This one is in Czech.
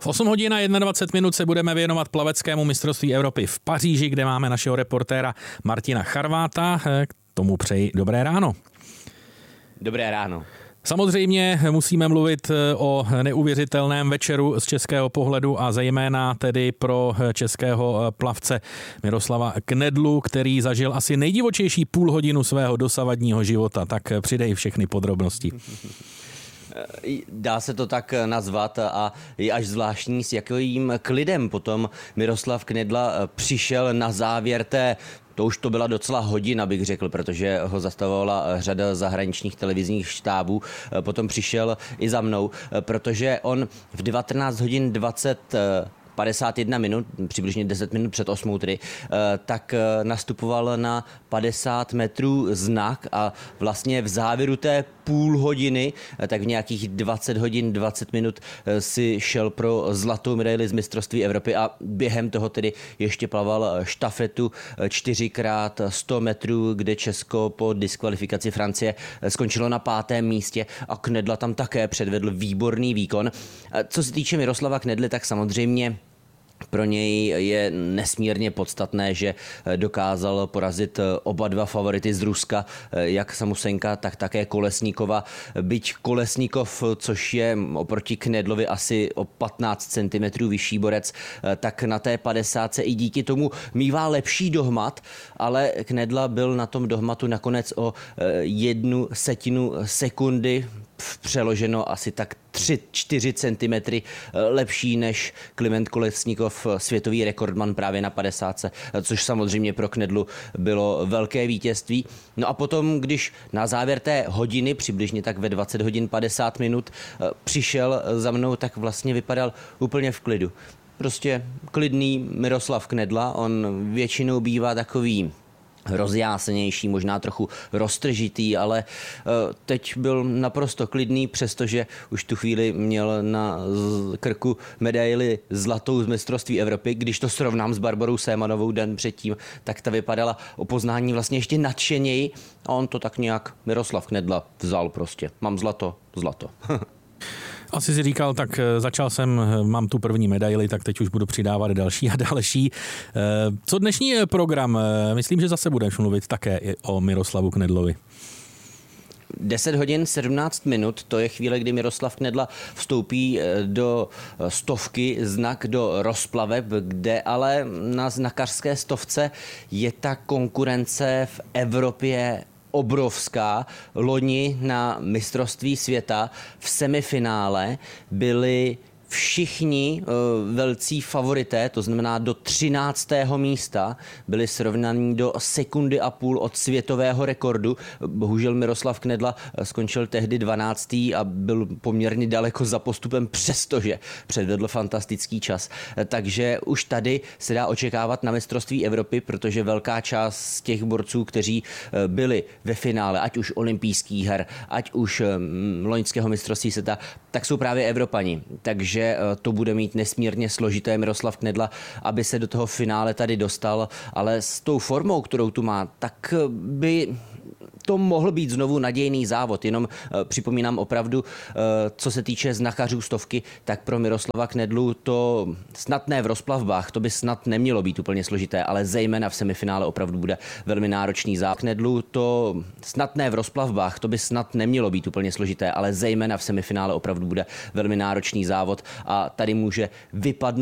V 8 hodin a 21 minut se budeme věnovat plaveckému mistrovství Evropy v Paříži, kde máme našeho reportéra Martina Charváta. K tomu přeji dobré ráno. Dobré ráno. Samozřejmě musíme mluvit o neuvěřitelném večeru z českého pohledu a zejména tedy pro českého plavce Miroslava Knedlu, který zažil asi nejdivočejší půl hodinu svého dosavadního života. Tak přidej všechny podrobnosti. Dá se to tak nazvat a je až zvláštní, s jakým klidem potom Miroslav Knedla přišel na závěr to už to byla docela hodina, bych řekl, protože ho zastavovala řada zahraničních televizních štábů. Potom přišel i za mnou, protože on v 19 hodin 51 minut, přibližně 10 minut před 8, tak nastupoval na 50 metrů znak a vlastně v závěru té půl hodiny, tak v nějakých 20 hodin 20 minut si šel pro zlatou medaili z mistrovství Evropy a během toho tedy ještě plaval štafetu 4x100 metrů, kde Česko po diskvalifikaci Francie skončilo na 5. místě a Knedla tam také předvedl výborný výkon. Co se týče Miroslava Knedly, tak samozřejmě pro něj je nesmírně podstatné, že dokázal porazit oba dva favority z Ruska, jak Samusenka, tak také Kolesníkova. Byť Kolesníkov, což je oproti Knedlovi asi o 15 cm vyšší borec, tak na té 50 i díky tomu mívá lepší dohmat, ale Knedla byl na tom dohmatu nakonec o 1/10 sekundy, přeloženo asi tak 3-4 cm lepší než Kliment Kolesníkov, světový rekordman právě na 50, což samozřejmě pro Knedlu bylo velké vítězství. No a potom, když na závěr té hodiny, přibližně tak ve 20 hodin 50 minut, přišel za mnou, tak vlastně vypadal úplně v klidu. Prostě klidný Miroslav Knedla, on většinou bývá takový rozjásanější, možná trochu roztržitý, ale teď byl naprosto klidný, přestože už tu chvíli měl na krku medaili zlatou z mistrovství Evropy. Když to srovnám s Barborou Sémanovou den předtím, tak ta vypadala o poznání vlastně ještě nadšeněji a on to tak nějak Miroslav Knedla vzal prostě. Mám zlato. Asi si říkal, tak mám tu první medaili, tak teď už budu přidávat další a další. Co dnešní program? Myslím, že zase budeš mluvit také i o Miroslavu Knedlovi. 10 hodin 17 minut, to je chvíle, kdy Miroslav Knedla vstoupí do stovky, znak do rozplaveb, kde ale na znakařské stovce je ta konkurence v Evropě obrovská. Loni na mistrovství světa v semifinále byli všichni velcí favorité, to znamená do 13. místa, byli srovnaní do 1,5 sekundy od světového rekordu. Bohužel Miroslav Knedla skončil tehdy 12. a byl poměrně daleko za postupem, přestože předvedl fantastický čas. Takže už tady se dá očekávat na mistrovství Evropy, protože velká část z těch borců, kteří byli ve finále, ať už olympijských her, ať už loňského mistrovství světa, tak jsou právě Evropani. Takže to bude mít nesmírně složité Miroslav Knedla, aby se do toho finále tady dostal, ale s tou formou, kterou tu má, tak by to mohl být znovu nadějný závod. Jenom připomínám opravdu, co se týče znachařů stovky, tak pro Miroslava Knedlu to snad ne v rozplavbách, to by snad nemělo být úplně složité, ale zejména v semifinále opravdu bude velmi náročný závod. Knedlu to snad ne v rozplavbách, to by snad nemělo být úplně složité, ale zejména v semifinále opravdu bude velmi náročný závod a tady může vypadnout